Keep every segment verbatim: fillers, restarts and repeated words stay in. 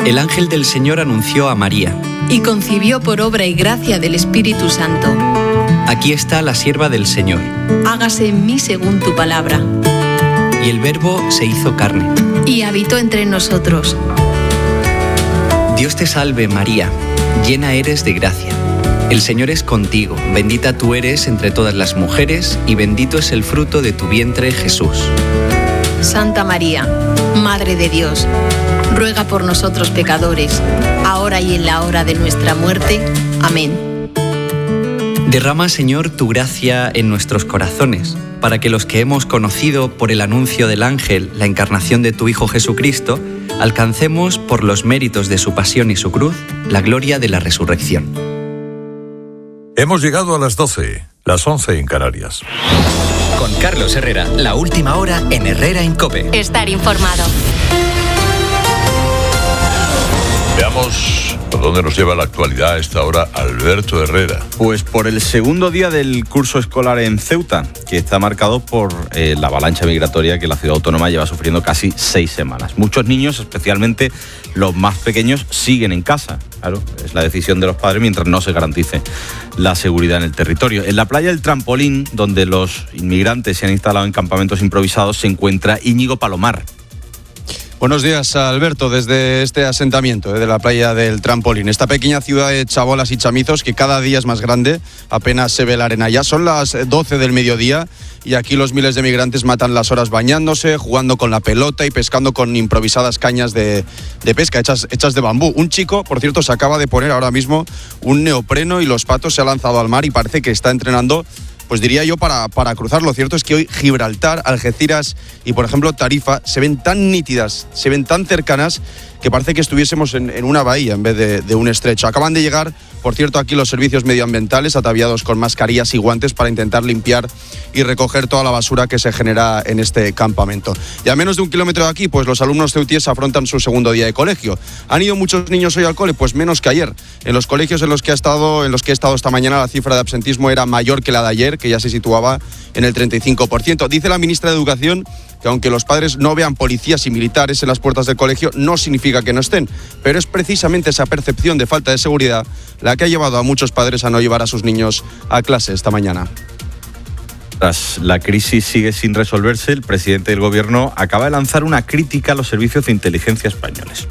El ángel del Señor anunció a María. Y concibió por obra y gracia del Espíritu Santo. Aquí está la sierva del Señor. Hágase en mí según tu palabra. Y el Verbo se hizo carne. Y habitó entre nosotros. Dios te salve, María, llena eres de gracia. El Señor es contigo, bendita tú eres entre todas las mujeres, y bendito es el fruto de tu vientre, Jesús. Santa María, Madre de Dios, ruega por nosotros pecadores, ahora y en la hora de nuestra muerte. Amén. Derrama, Señor, tu gracia en nuestros corazones, para que los que hemos conocido por el anuncio del ángel la encarnación de tu Hijo Jesucristo, alcancemos por los méritos de su pasión y su cruz la gloria de la resurrección. Hemos llegado a las doce, las once en Canarias. Con Carlos Herrera, la última hora en Herrera en COPE. Estar informado. Veamos por dónde nos lleva la actualidad a esta hora Alberto Herrera. Pues por el segundo día del curso escolar en Ceuta, que está marcado por eh, la avalancha migratoria que la ciudad autónoma lleva sufriendo casi seis semanas. Muchos niños, especialmente los más pequeños, siguen en casa. Claro, es la decisión de los padres mientras no se garantice la seguridad en el territorio. En la playa del Trampolín, donde los inmigrantes se han instalado en campamentos improvisados, se encuentra Íñigo Palomar. Buenos días, Alberto, desde este asentamiento eh, de la playa del Trampolín. Esta pequeña ciudad de chabolas y chamizos que cada día es más grande, apenas se ve la arena. Ya son las doce del mediodía y aquí los miles de migrantes matan las horas bañándose, jugando con la pelota y pescando con improvisadas cañas de, de pesca hechas, hechas de bambú. Un chico, por cierto, se acaba de poner ahora mismo un neopreno y los patos, se ha lanzado al mar y parece que está entrenando, pues diría yo, para, para cruzar. Lo cierto es que hoy Gibraltar, Algeciras y, por ejemplo, Tarifa se ven tan nítidas, se ven tan cercanas, que parece que estuviésemos en, en una bahía en vez de, de un estrecho. Acaban de llegar, por cierto, aquí los servicios medioambientales, ataviados con mascarillas y guantes para intentar limpiar y recoger toda la basura que se genera en este campamento. Y a menos de un kilómetro de aquí, pues los alumnos ceutíes afrontan su segundo día de colegio. ¿Han ido muchos niños hoy al cole? Pues menos que ayer. En los colegios en los que, ha estado, en los que he estado esta mañana, la cifra de absentismo era mayor que la de ayer, que ya se situaba en el treinta y cinco por ciento. Dice la ministra de Educación que aunque los padres no vean policías y militares en las puertas del colegio, no significa que no estén, pero es precisamente esa percepción de falta de seguridad la que ha llevado a muchos padres a no llevar a sus niños a clase esta mañana. Tras la crisis sigue sin resolverse, el presidente del gobierno acaba de lanzar una crítica a los servicios de inteligencia españoles,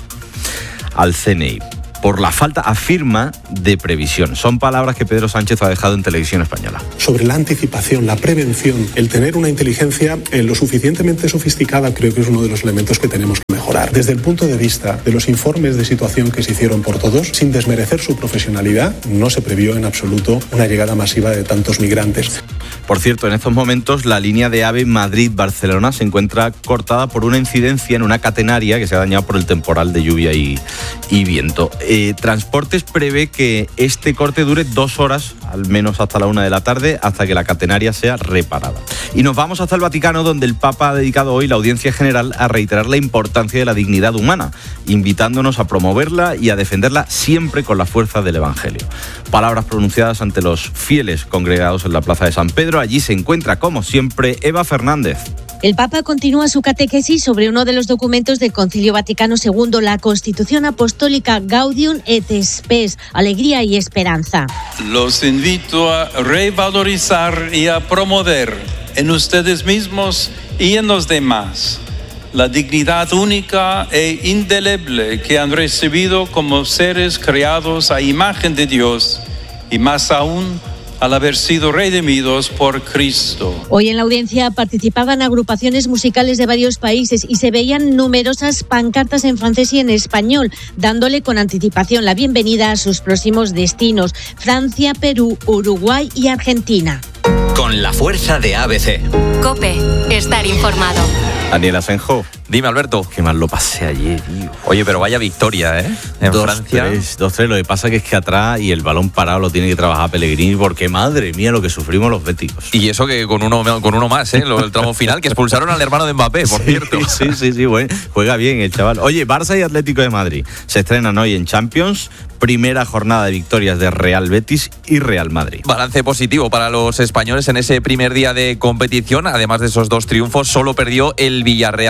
al C N I, por la falta, afirma, de previsión. Son palabras que Pedro Sánchez ha dejado en Televisión Española. Sobre la anticipación, la prevención, el tener una inteligencia eh, lo suficientemente sofisticada, creo que es uno de los elementos que tenemos que mejorar. Desde el punto de vista de los informes de situación que se hicieron por todos, sin desmerecer su profesionalidad, no se previó en absoluto una llegada masiva de tantos migrantes. Por cierto, en estos momentos la línea de AVE Madrid-Barcelona se encuentra cortada por una incidencia en una catenaria que se ha dañado por el temporal de lluvia y, y viento. Eh, Transportes prevé que este corte dure dos horas, al menos hasta la una de la tarde, hasta que la catenaria sea reparada. Y nos vamos hasta el Vaticano, donde el Papa ha dedicado hoy la audiencia general a reiterar la importancia de la dignidad humana, invitándonos a promoverla y a defenderla siempre con la fuerza del Evangelio. Palabras pronunciadas ante los fieles congregados en la Plaza de San Pedro. Allí se encuentra, como siempre, Eva Fernández. El Papa continúa su catequesis sobre uno de los documentos del Concilio Vaticano segundo, la Constitución Apostólica Gaudium et Spes, Alegría y Esperanza. Los invito a revalorizar y a promover en ustedes mismos y en los demás la dignidad única e indeleble que han recibido como seres creados a imagen de Dios y más aún al haber sido redimidos por Cristo. Hoy en la audiencia participaban agrupaciones musicales de varios países y se veían numerosas pancartas en francés y en español, dándole con anticipación la bienvenida a sus próximos destinos: Francia, Perú, Uruguay y Argentina. Con la fuerza de A B C. COPE, estar informado. Daniel Asenjo. Dime, Alberto. Qué mal lo pasé ayer, tío. Oye, pero vaya victoria, ¿eh? En dos, Francia. Tres, dos tres. Lo que pasa que es que atrás y el balón parado lo tiene que trabajar Pellegrini, porque madre mía lo que sufrimos los béticos. Y eso que con uno, con uno más, ¿eh? Lo del tramo final, que expulsaron al hermano de Mbappé, por sí, cierto. Sí, sí, sí, bueno, juega bien el chaval. Oye, Barça y Atlético de Madrid se estrenan hoy en Champions. Primera jornada de victorias de Real Betis y Real Madrid. Balance positivo para los españoles en ese primer día de competición. Además de esos dos triunfos, solo perdió el Villarreal. Y hoy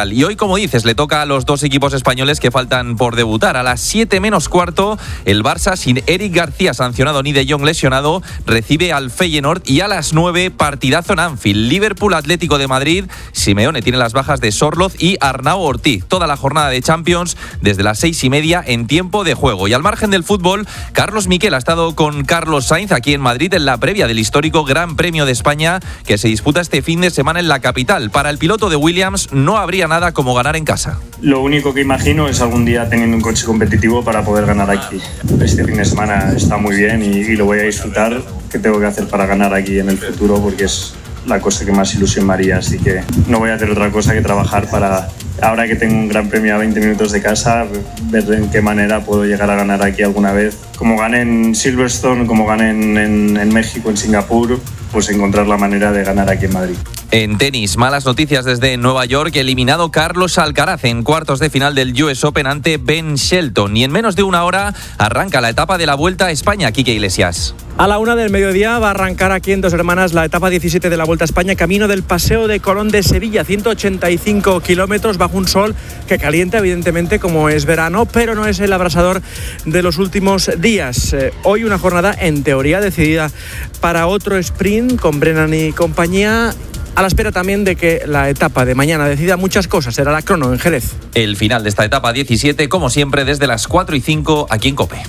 como dices, le toca a los dos equipos españoles que faltan por debutar. A las siete menos cuarto, el Barça, sin Eric García sancionado ni De Jong lesionado, recibe al Feyenoord. Y a las nueve, partidazo en Anfield. Liverpool Atlético de Madrid. Simeone tiene las bajas de Sorloz y Arnau Ortiz. Toda la jornada de Champions desde las seis y media en tiempo de juego. Y al margen del fútbol, Carlos Miquel ha estado con Carlos Sainz aquí en Madrid en la previa del histórico Gran Premio de España que se disputa este fin de semana en la capital. Para el piloto de Williams no habría nada como ganar en casa. Lo único que imagino es algún día teniendo un coche competitivo para poder ganar aquí. Este fin de semana está muy bien y, y lo voy a disfrutar. ¿Qué tengo que hacer para ganar aquí en el futuro? Porque es la cosa que más ilusión me haría, así que no voy a hacer otra cosa que trabajar para, ahora que tengo un Gran Premio a veinte minutos de casa, ver en qué manera puedo llegar a ganar aquí alguna vez. Como gané en Silverstone, como gané en, en, en México, en Singapur, pues encontrar la manera de ganar aquí en Madrid. En tenis, malas noticias desde Nueva York. Eliminado Carlos Alcaraz en cuartos de final del U S Open ante Ben Shelton. Y en menos de una hora arranca la etapa de la Vuelta a España. Quique Iglesias. A la una del mediodía va a arrancar aquí en Dos Hermanas la etapa diecisiete de la Vuelta a España, camino del Paseo de Colón de Sevilla, ciento ochenta y cinco kilómetros bajo un sol que calienta evidentemente como es verano, pero no es el abrasador de los últimos días. Eh, hoy una jornada en teoría decidida para otro sprint con Brennan y compañía, a la espera también de que la etapa de mañana decida muchas cosas. Será la crono en Jerez. El final de esta etapa diecisiete, como siempre, desde las cuatro y cinco aquí en COPE.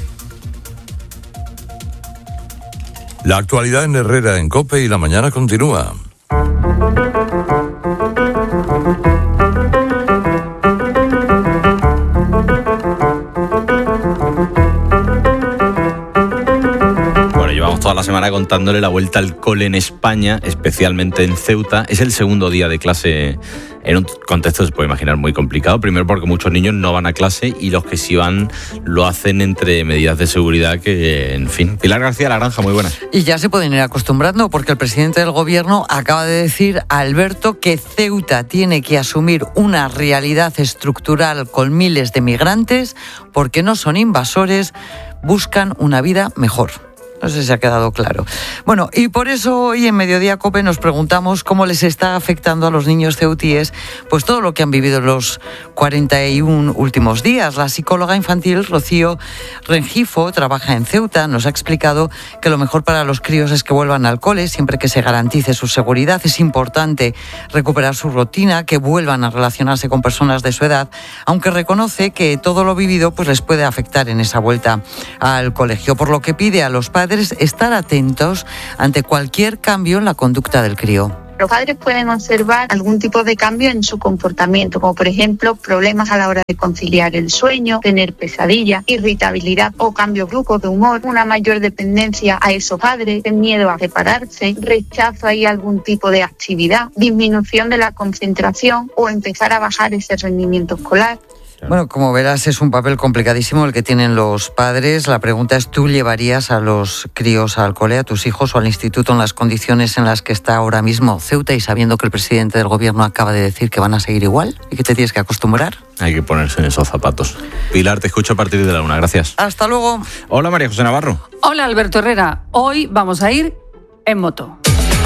La actualidad en Herrera en COPE y la mañana continúa. Bueno, llevamos toda la semana contándole la vuelta al cole en España, especialmente en Ceuta. Es el segundo día de clase en un contexto, se puede imaginar, muy complicado. Primero porque muchos niños no van a clase y los que sí van lo hacen entre medidas de seguridad que, en fin. Pilar García Laranja, muy buenas. Y ya se pueden ir acostumbrando porque el presidente del gobierno acaba de decir a Alberto que Ceuta tiene que asumir una realidad estructural con miles de migrantes porque no son invasores, buscan una vida mejor. No sé si ha quedado claro. Bueno, y por eso hoy en Mediodía COPE nos preguntamos cómo les está afectando a los niños ceutíes pues todo lo que han vivido en los cuarenta y uno últimos días. La psicóloga infantil Rocío Rengifo trabaja en Ceuta. Nos ha explicado que lo mejor para los críos es que vuelvan al cole siempre que se garantice su seguridad. Es importante recuperar su rutina, que vuelvan a relacionarse con personas de su edad, aunque reconoce que todo lo vivido pues les puede afectar en esa vuelta al colegio, por lo que pide a los padres estar atentos ante cualquier cambio en la conducta del crío. Los padres pueden observar algún tipo de cambio en su comportamiento, como por ejemplo problemas a la hora de conciliar el sueño, tener pesadillas, irritabilidad o cambios bruscos de humor, una mayor dependencia a esos padres, miedo a separarse, rechazo a ir a algún tipo de actividad, disminución de la concentración o empezar a bajar ese rendimiento escolar. Bueno, como verás, es un papel complicadísimo el que tienen los padres. La pregunta es, ¿tú llevarías a los críos al cole, a tus hijos o al instituto en las condiciones en las que está ahora mismo Ceuta y sabiendo que el presidente del gobierno acaba de decir que van a seguir igual y que te tienes que acostumbrar? Hay que ponerse en esos zapatos. Pilar, te escucho a partir de la una. Gracias. Hasta luego. Hola, María José Navarro. Hola, Alberto Herrera. Hoy vamos a ir en moto.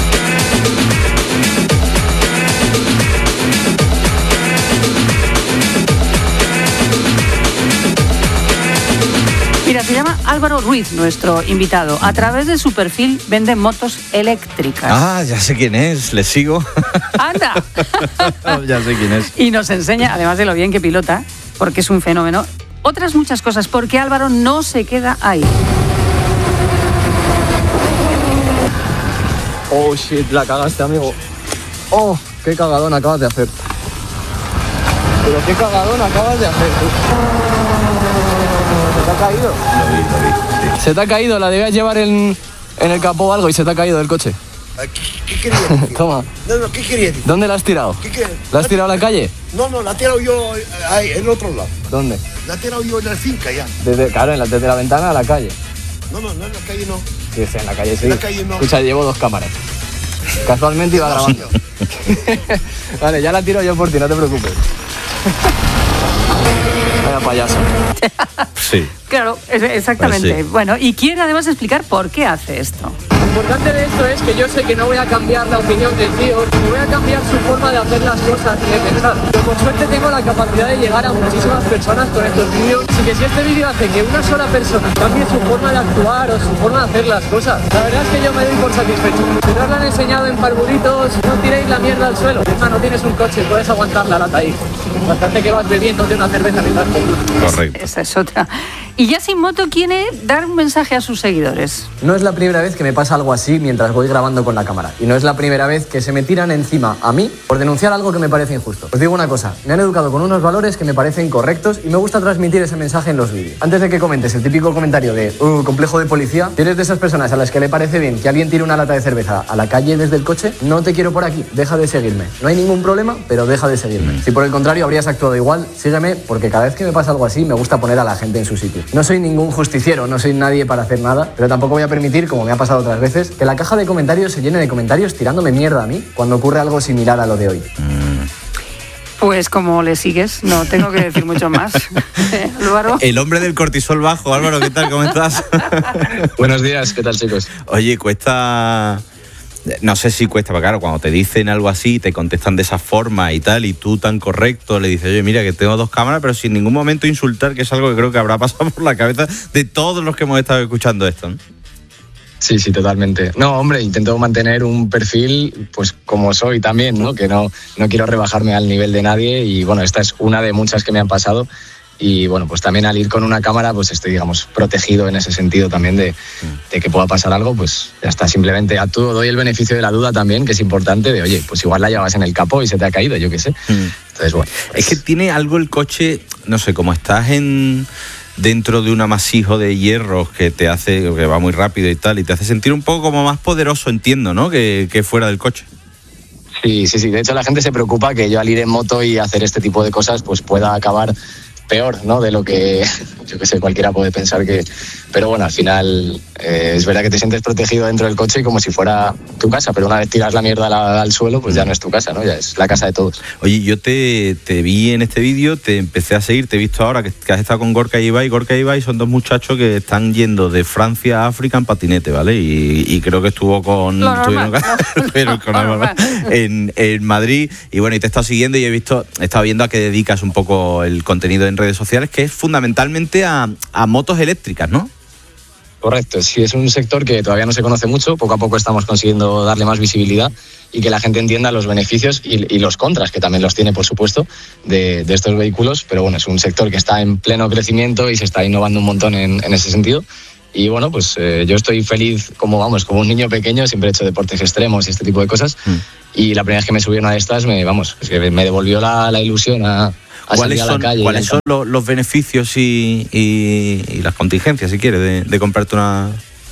Mira, se llama Álvaro Ruiz, nuestro invitado. A través de su perfil vende motos eléctricas. Ah, ya sé quién es, le sigo. ¡Anda! Ya sé quién es. Y nos enseña, además de lo bien que pilota, porque es un fenómeno, otras muchas cosas, porque Álvaro no se queda ahí. Oh, shit, la cagaste, amigo. Oh, qué cagadón acabas de hacer. Pero qué cagadón acabas de hacer. ¿Se te ha caído? Lo vi, lo vi. Sí. Se te ha caído, la debías llevar en, en el capó o algo y se te ha caído del coche. ¿Qué, qué querías decir? Toma. No, no, ¿qué querías decir? ¿Dónde la has tirado? ¿Qué, qué? ¿La has tirado a la calle? No, no, la he tirado yo ahí, en el otro lado. ¿Dónde? La he tirado yo en la finca ya. Desde, claro, en la, desde la ventana a la calle. No, no, no, en la calle no. Sí, sí, en la calle sí. En la calle no. Escucha, llevo dos cámaras. Casualmente iba grabando. Vale, ya la tiro yo por ti, no te preocupes. Vaya payaso. Sí. Claro, exactamente. Pues sí. Bueno, y quiere además explicar por qué hace esto. importante de esto es que yo sé que no voy a cambiar la opinión del tío, ni voy a cambiar su forma de hacer las cosas ni de pensar. Pero por suerte tengo la capacidad de llegar a muchísimas personas con estos vídeos. Así que si este vídeo hace que una sola persona cambie su forma de actuar o su forma de hacer las cosas, la verdad es que yo me doy por satisfecho. Si no os lo han enseñado en parvulitos, no tiréis la mierda al suelo. Es más, no tienes un coche, puedes aguantar la lata ahí. Bastante que vas bebiendo de una cerveza ni tanto. Correcto. Esa es otra. Y Yasimoto quiere dar un mensaje a sus seguidores. No es la primera vez que me pasa algo así mientras voy grabando con la cámara. Y no es la primera vez que se me tiran encima a mí por denunciar algo que me parece injusto. Os digo una cosa, me han educado con unos valores que me parecen correctos y me gusta transmitir ese mensaje en los vídeos. Antes de que comentes el típico comentario de uh, complejo de policía, si eres de esas personas a las que le parece bien que alguien tire una lata de cerveza a la calle desde el coche, no te quiero por aquí, deja de seguirme. No hay ningún problema, pero deja de seguirme. Si por el contrario habrías actuado igual, sígueme, porque cada vez que me pasa algo así me gusta poner a la gente en su sitio. No soy ningún justiciero, no soy nadie para hacer nada, pero tampoco voy a permitir, como me ha pasado otras veces, que la caja de comentarios se llene de comentarios tirándome mierda a mí cuando ocurre algo similar a lo de hoy. Pues como le sigues, no tengo que decir mucho más. Álvaro. El hombre del cortisol bajo. Álvaro, ¿qué tal? ¿Cómo estás? Buenos días, ¿qué tal, chicos? Oye, cuesta... No sé si cuesta, pero claro, cuando te dicen algo así, te contestan de esa forma y tal, y tú tan correcto le dices, oye, mira que tengo dos cámaras, pero sin ningún momento insultar, que es algo que creo que habrá pasado por la cabeza de todos los que hemos estado escuchando esto, ¿no? Sí, sí, totalmente. No, hombre, intento mantener un perfil, pues como soy también, ¿no? Que no, no quiero rebajarme al nivel de nadie y, bueno, esta es una de muchas que me han pasado. Y bueno, pues también al ir con una cámara, pues estoy, digamos, protegido en ese sentido también de, de que pueda pasar algo, pues ya está, simplemente actúo, doy el beneficio de la duda también, que es importante, de oye, pues igual la llevas en el capó y se te ha caído, yo qué sé. Entonces, bueno. Es que tiene algo el coche, no sé, como estás en dentro de un amasijo de hierros que te hace, que va muy rápido y tal, y te hace sentir un poco como más poderoso, entiendo, ¿no? Que, que fuera del coche. Sí, sí, sí. De hecho, la gente se preocupa que yo al ir en moto y hacer este tipo de cosas, pues pueda acabar peor, ¿no? De lo que, yo qué sé, cualquiera puede pensar que... Pero bueno, al final eh, es verdad que te sientes protegido dentro del coche como si fuera tu casa, pero una vez tiras la mierda al, al suelo, pues ya no es tu casa, ¿no? Ya es la casa de todos. Oye, yo te, te vi en este vídeo, te empecé a seguir, te he visto ahora que, que has estado con Gorka y Ibai. Gorka y Ibai son dos muchachos que están yendo de Francia a África en patinete, ¿vale? Y, y creo que estuvo con... Lo normal, pero con normal. En, en Madrid. Y bueno, y te he estado siguiendo y he visto, he estado viendo a qué dedicas un poco el contenido en redes sociales, que es fundamentalmente a, a motos eléctricas, ¿no? Correcto, sí, es un sector que todavía no se conoce mucho, poco a poco estamos consiguiendo darle más visibilidad y que la gente entienda los beneficios y, y los contras, que también los tiene, por supuesto, de, de estos vehículos, pero bueno, es un sector que está en pleno crecimiento y se está innovando un montón en, en ese sentido. Y bueno, pues eh, yo estoy feliz como, vamos, como un niño pequeño, siempre he hecho deportes extremos y este tipo de cosas, mm. y la primera vez que me subí a una de estas, me, vamos, es que me devolvió la, la ilusión a... ¿Cuáles son, ¿cuáles son los, los beneficios y, y, y las contingencias, si quieres, de, de comprarte una...?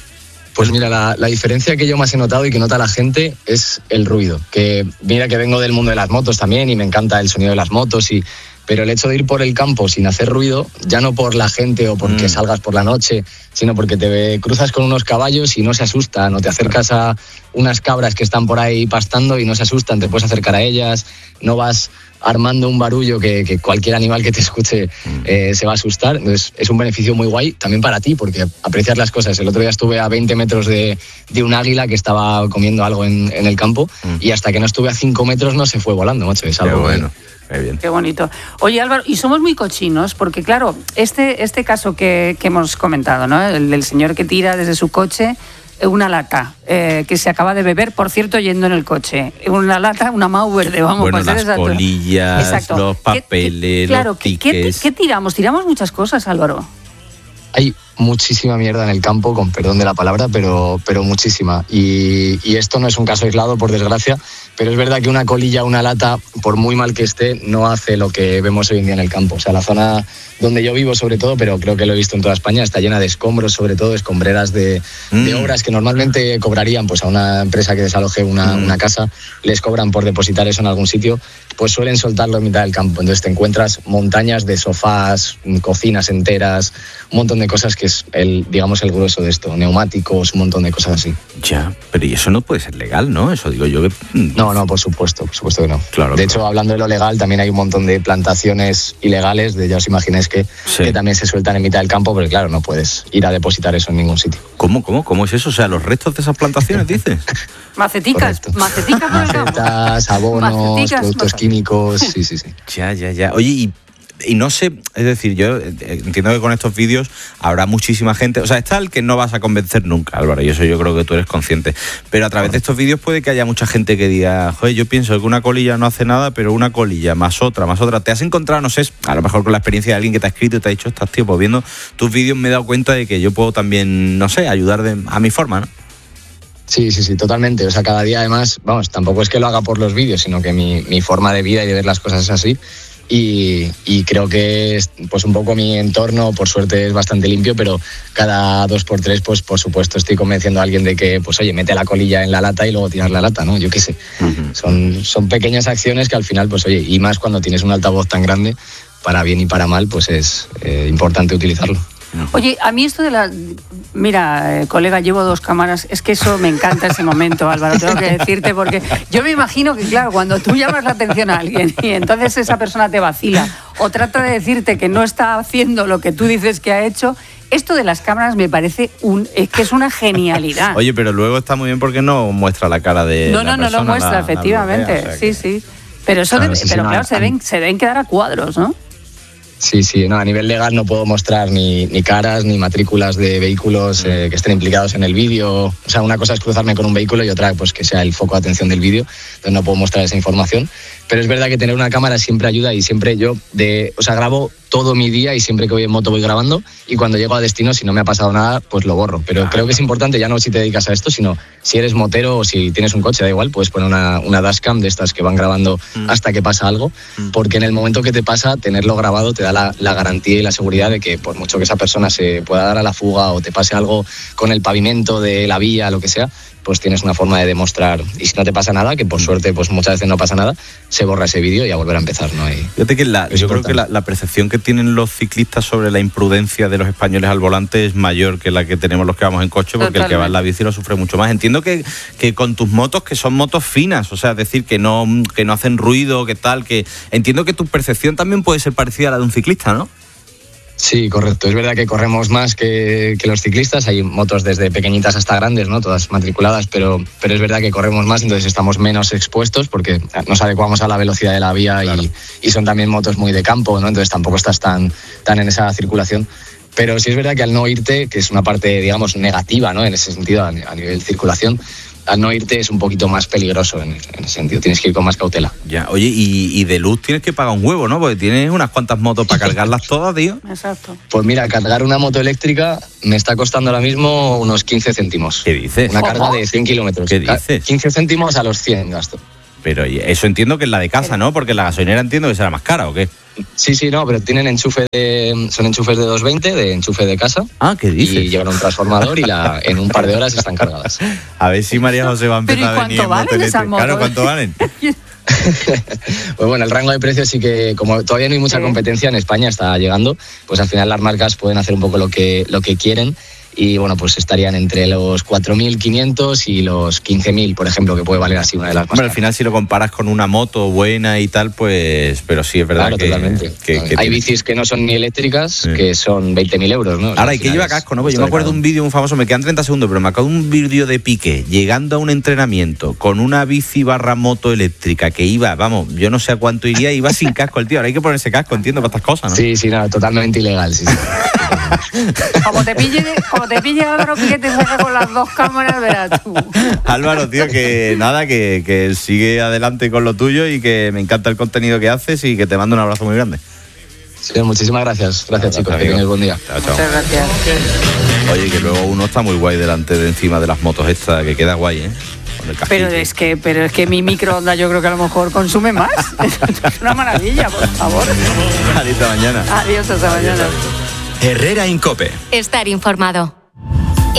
Pues mira, la, la diferencia que yo más he notado y que nota la gente es el ruido. Que mira que vengo del mundo de las motos también y me encanta el sonido de las motos, y, pero el hecho de ir por el campo sin hacer ruido, ya no por la gente o porque mm. salgas por la noche, sino porque te cruzas con unos caballos y no se asustan, o te acercas a unas cabras que están por ahí pastando y no se asustan, te puedes acercar a ellas, no vas armando un barullo que, que cualquier animal que te escuche eh, se va a asustar. Entonces es un beneficio muy guay también para ti, porque aprecias las cosas. El otro día estuve a veinte metros de, de un águila que estaba comiendo algo en, en el campo, mm. y hasta que no estuve a cinco metros no se fue volando, macho. Es algo bueno. Muy bien. Qué bonito. Oye, Álvaro, y somos muy cochinos, porque claro, este, este caso que, que hemos comentado, ¿no? El del señor que tira desde su coche una lata eh, que se acaba de beber, por cierto, yendo en el coche. Una lata, una Mau verde, vamos. Bueno, pues las exacto. colillas, exacto. los papeles, ¿Qué, qué, claro, los tickets. ¿qué, ¿qué tiramos? Tiramos muchas cosas, Álvaro. Hay muchísima mierda en el campo, con perdón de la palabra, pero, pero muchísima. Y, y esto no es un caso aislado, por desgracia, pero es verdad que una colilla, una lata, por muy mal que esté, no hace lo que vemos hoy en día en el campo. O sea, la zona donde yo vivo, sobre todo, pero creo que lo he visto en toda España, está llena de escombros, sobre todo escombreras de, mm. de obras que normalmente cobrarían pues a una empresa que desaloje una, mm. una casa, les cobran por depositar eso en algún sitio, pues suelen soltarlo en mitad del campo. Entonces te encuentras montañas de sofás, cocinas enteras, un montón de cosas que es el, digamos, el grueso de esto, neumáticos, un montón de cosas así. Ya, pero y eso no puede ser legal, ¿no? Eso digo yo que... No, no, por supuesto, por supuesto que no. Claro, de claro. hecho, hablando de lo legal, también hay un montón de plantaciones ilegales, de ya os imagináis que, sí. que también se sueltan en mitad del campo, porque claro, no puedes ir a depositar eso en ningún sitio. ¿Cómo, cómo, cómo es eso? O sea, los restos de esas plantaciones, dices. Maceticas, maceticas por el campo. Macetas, abonos, Maceticas, productos macetas. químicos, sí, sí, sí. Ya, ya, ya. Oye, y... Y no sé, es decir, yo entiendo que con estos vídeos habrá muchísima gente, o sea, está el que no vas a convencer nunca, Álvaro, y eso yo creo que tú eres consciente, pero a través de estos vídeos puede que haya mucha gente que diga, joder, yo pienso que una colilla no hace nada, pero una colilla más otra, más otra, te has encontrado, no sé, a lo mejor con la experiencia de alguien que te ha escrito y te ha dicho, estás tío, pues viendo tus vídeos me he dado cuenta de que yo puedo también, no sé, ayudar de, a mi forma, ¿no? Sí, sí, sí, totalmente. O sea, cada día además, vamos, tampoco es que lo haga por los vídeos, sino que mi, mi forma de vida y de ver las cosas es así. Y, y creo que pues un poco mi entorno, por suerte, es bastante limpio, pero cada dos por tres, pues por supuesto estoy convenciendo a alguien de que, pues oye, mete la colilla en la lata y luego tiras la lata, ¿no? Yo qué sé. Uh-huh. Son, son pequeñas acciones que al final, pues oye, y más cuando tienes un altavoz tan grande, para bien y para mal, pues es eh, importante utilizarlo. Oye, a mí esto de la... Mira, eh, colega, llevo dos cámaras. Es que eso me encanta ese momento, Álvaro, tengo que decirte, porque yo me imagino que, claro, cuando tú llamas la atención a alguien y entonces esa persona te vacila o trata de decirte que no está haciendo lo que tú dices que ha hecho, esto de las cámaras me parece un... Es que es una genialidad. Oye, pero luego está muy bien porque no muestra la cara de No, la no, no lo muestra, la, efectivamente. la bloquea, o sea sí, que... sí. Pero eso, claro, de, sí, pero sí, claro, no, se ven, se deben quedar a cuadros, ¿no? Sí, sí, no, a nivel legal no puedo mostrar ni, ni caras ni matrículas de vehículos eh, que estén implicados en el vídeo. O sea, una cosa es cruzarme con un vehículo y otra pues que sea el foco de atención del vídeo, entonces no puedo mostrar esa información. Pero es verdad que tener una cámara siempre ayuda y siempre yo, de, o sea, grabo todo mi día y siempre que voy en moto voy grabando y cuando llego a destino, si no me ha pasado nada, pues lo borro. Pero ah, creo que es importante, ya no si te dedicas a esto, sino si eres motero o si tienes un coche, da igual, puedes poner una, una dashcam de estas que van grabando mm. hasta que pasa algo, mm. porque en el momento que te pasa, tenerlo grabado te da la, la garantía y la seguridad de que por mucho que esa persona se pueda dar a la fuga o te pase algo con el pavimento de la vía, lo que sea, pues tienes una forma de demostrar. Y si no te pasa nada, que por suerte pues muchas veces no pasa nada, se borra ese vídeo y a volver a empezar. ¿No? Hay, Fíjate que la, yo creo que la, la percepción que tienen los ciclistas sobre la imprudencia de los españoles al volante es mayor que la que tenemos los que vamos en coche, porque Totalmente. El que va en la bici lo sufre mucho más. Entiendo que, que con tus motos, que son motos finas, o sea, es decir, que no, que no hacen ruido, que tal, que entiendo que tu percepción también puede ser parecida a la de un ciclista, ¿no? Sí, correcto. Es verdad que corremos más que, que los ciclistas. Hay motos desde pequeñitas hasta grandes, ¿no? Todas matriculadas, pero, pero es verdad que corremos más, entonces estamos menos expuestos porque nos adecuamos a la velocidad de la vía claro. y, y son también motos muy de campo, ¿no? Entonces tampoco estás tan, tan en esa circulación. Pero sí es verdad que al no irte, que es una parte, digamos, negativa, ¿no? En ese sentido, a nivel de circulación, al no irte es un poquito más peligroso en, en ese sentido, tienes que ir con más cautela. Ya, oye, y, y de luz tienes que pagar un huevo, ¿no? Porque tienes unas cuantas motos para cargarlas todas, tío. Exacto. Pues mira, cargar una moto eléctrica me está costando ahora mismo unos quince céntimos. ¿Qué dices? Una carga de cien kilómetros. ¿Qué dices? quince céntimos a los cien gasto. Pero eso entiendo que es la de casa, ¿no? Porque la gasolinera entiendo que será más cara, ¿o qué? Sí, sí, no, pero tienen enchufe de, son enchufes de doscientos veinte, de enchufe de casa. Ah, ¿qué dices? Y llevan un transformador y la, en un par de horas están cargadas. A ver si María José va a empezar a venir en moto eléctrica. Claro, ¿cuánto valen? Pues bueno, el rango de precios sí que, como todavía no hay mucha competencia en España, está llegando, pues al final las marcas pueden hacer un poco lo que, lo que quieren. Y bueno, pues estarían entre los cuatro mil quinientos y los quince mil, por ejemplo, que puede valer así una de las más Bueno, al final si lo comparas con una moto buena y tal, pues... Pero sí, es verdad claro, que... totalmente. Que, que hay tiene... bicis que no son ni eléctricas, sí. que son veinte mil euros, ¿no? O sea, ahora, hay que llevar casco, ¿no? Pues yo me acuerdo de un vídeo, un famoso, me quedan treinta segundos, pero me acuerdo de un vídeo de Piqué llegando a un entrenamiento con una bici barra moto eléctrica que iba, vamos, yo no sé a cuánto iría, iba sin casco el tío. Ahora hay que ponerse casco, entiendo, para estas cosas, ¿no? Sí, sí, no, totalmente ilegal, sí, sí. Como te pille, como te pille Álvaro Piqué, te saca con las dos cámaras, verás tú. Álvaro, tío, que nada, que, que sigue adelante con lo tuyo y que me encanta el contenido que haces y que te mando un abrazo muy grande. Sí, muchísimas gracias. Gracias, chicos. Que tengáis buen día. Chao, chao. Muchas gracias. Oye, que luego uno está muy guay delante de encima de las motos estas, que queda guay, ¿eh? Pero es que, pero es que mi microondas yo creo que a lo mejor consume más. Es una maravilla, por favor. Hasta mañana. Adiós, hasta mañana. Herrera Incope. Estar informado.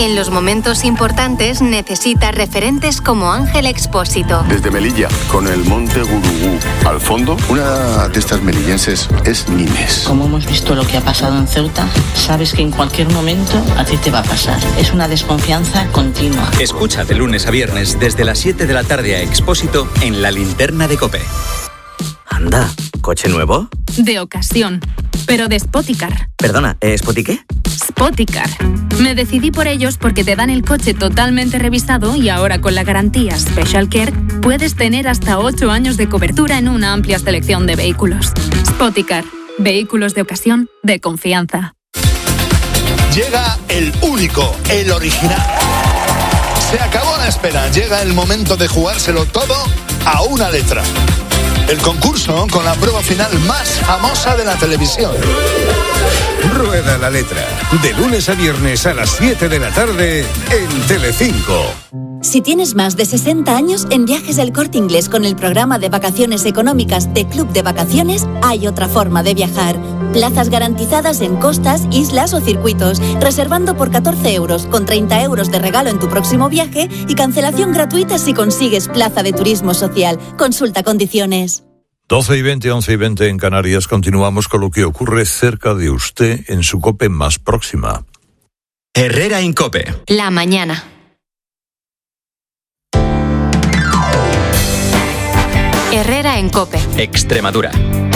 En los momentos importantes necesita referentes como Ángel Expósito. Desde Melilla, con el monte Gurugú. Al fondo, una de estas melillenses es Nimes. Como hemos visto lo que ha pasado en Ceuta, sabes que en cualquier momento a ti te va a pasar. Es una desconfianza continua. Escucha de lunes a viernes desde las siete de la tarde a Expósito en La Linterna de COPE. Anda, ¿coche nuevo? De ocasión, pero de Spoticar. Perdona, ¿eh, ¿Spoti qué? Spoticar. Me decidí por ellos porque te dan el coche totalmente revisado y ahora con la garantía Special Care puedes tener hasta ocho años de cobertura en una amplia selección de vehículos. Spoticar. Vehículos de ocasión de confianza. Llega el único, el original. Se acabó la espera. Llega el momento de jugárselo todo a una letra. El concurso con la prueba final más famosa de la televisión. Rueda la letra. De lunes a viernes a las siete de la tarde en Telecinco. Si tienes más de sesenta años, en Viajes El Corte Inglés con el programa de vacaciones económicas de Club de Vacaciones, hay otra forma de viajar. Plazas garantizadas en costas, islas o circuitos, reservando por catorce euros, con treinta euros de regalo en tu próximo viaje y cancelación gratuita si consigues plaza de turismo social. Consulta condiciones. doce y veinte, once y veinte en Canarias. Continuamos con lo que ocurre cerca de usted en su COPE más próxima. Herrera en COPE. La mañana. Herrera en COPE. Extremadura.